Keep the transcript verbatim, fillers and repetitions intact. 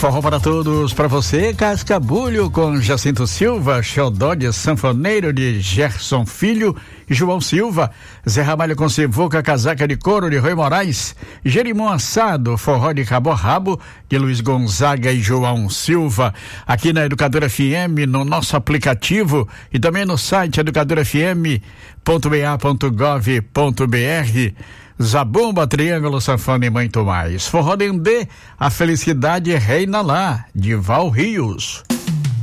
Forró para todos, para você, Cascabulho com Jacinto Silva, Xodó de Sanfoneiro de Gerson Filho e João Silva, Zé Ramalho com Sivuca, Casaca de Couro de Rui Moraes, Jerimum Assado, Forró de Cabo a Rabo de Luiz Gonzaga e João Silva, aqui na Educadora F M, no nosso aplicativo e também no site educadora f m ponto b a ponto gov ponto b r. Zabumba, Triângulo, Sanfona e muito mais. Forró Dendê, a felicidade reina lá, de Val Rios.